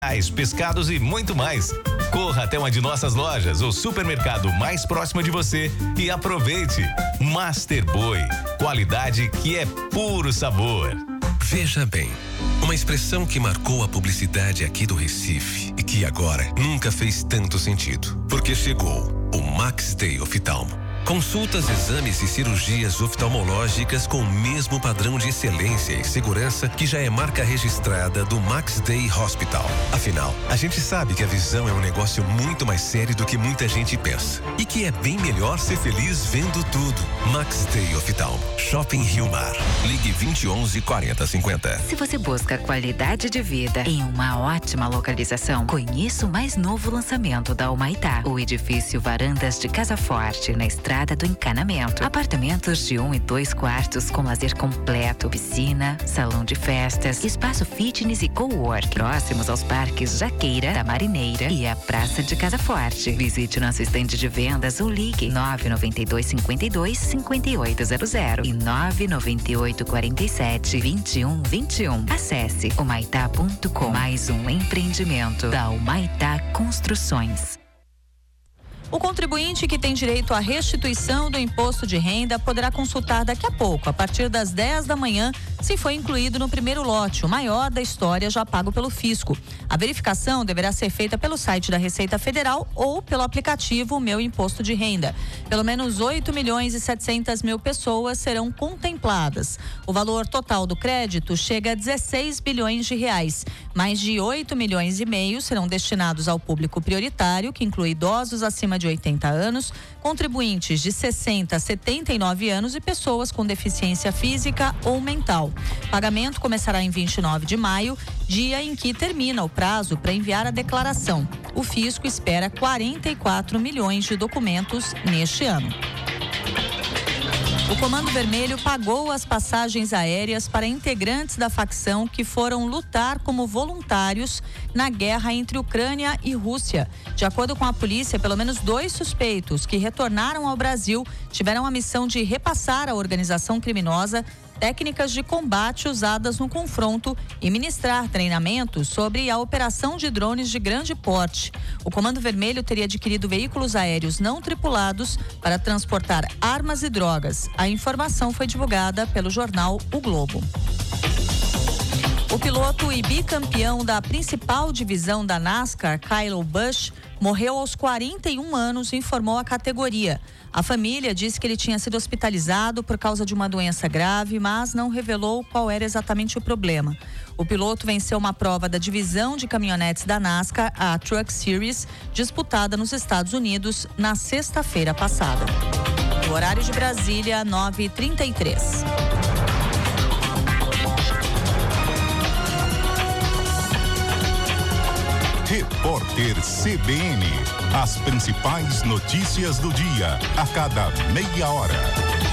pescados e muito mais. Corra até uma de nossas lojas ou supermercado mais próximo de você e aproveite. Master Boi, qualidade que é puro sabor. Veja bem, uma expressão que marcou a publicidade aqui do Recife e que agora nunca fez tanto sentido, porque chegou o Max Day Oftalmo. Consultas, exames e cirurgias oftalmológicas com o mesmo padrão de excelência e segurança que já é marca registrada do Max Day Hospital. Afinal, a gente sabe que a visão é um negócio muito mais sério do que muita gente pensa. E que é bem melhor ser feliz vendo tudo. Max Day Oftalmo. Shopping Rio Mar. Ligue 2011 4050. Se você busca qualidade de vida em uma ótima localização, conheça o mais novo lançamento da Humaitá. O edifício Varandas de Casa Forte, na Estrada do Encanamento. Apartamentos de 1 e 2 quartos com lazer completo, piscina, salão de festas, espaço fitness e co-work. Próximos aos parques Jaqueira, da Marineira e a Praça de Casa Forte. Visite nosso estande de vendas ou ligue 992 52 5800 e 998 47 21 21. Acesse humaitá.com. Mais um empreendimento da Humaitá Construções. O contribuinte que tem direito à restituição do imposto de renda poderá consultar daqui a pouco, a partir das 10 da manhã, se foi incluído no primeiro lote, o maior da história já pago pelo fisco. A verificação deverá ser feita pelo site da Receita Federal ou pelo aplicativo Meu Imposto de Renda. Pelo menos 8.700.000 pessoas serão contempladas. O valor total do crédito chega a 16 bilhões de reais. Mais de 8,5 milhões serão destinados ao público prioritário, que inclui idosos acima de 80 anos, contribuintes de 60 a 79 anos e pessoas com deficiência física ou mental. Pagamento começará em 29 de maio, dia em que termina o prazo para enviar a declaração. O fisco espera 44 milhões de documentos neste ano. O Comando Vermelho pagou as passagens aéreas para integrantes da facção que foram lutar como voluntários na guerra entre Ucrânia e Rússia. De acordo com a polícia, pelo menos 2 suspeitos que retornaram ao Brasil tiveram a missão de repassar à organização criminosa técnicas de combate usadas no confronto e ministrar treinamentos sobre a operação de drones de grande porte. O Comando Vermelho teria adquirido veículos aéreos não tripulados para transportar armas e drogas. A informação foi divulgada pelo jornal O Globo. O piloto e bicampeão da principal divisão da NASCAR, Kyle Busch, morreu aos 41 anos, informou a categoria. A família disse que ele tinha sido hospitalizado por causa de uma doença grave, mas não revelou qual era exatamente o problema. O piloto venceu uma prova da divisão de caminhonetes da NASCAR, a Truck Series, disputada nos Estados Unidos na sexta-feira passada. O horário de Brasília, 9h33. Repórter CBN. As principais notícias do dia, a cada meia hora.